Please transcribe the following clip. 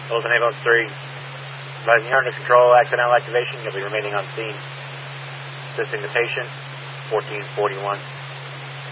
Hilton Ambulance 3. Advising you're under control, accidental activation. You'll be remaining on scene. Assisting the patient, 1441.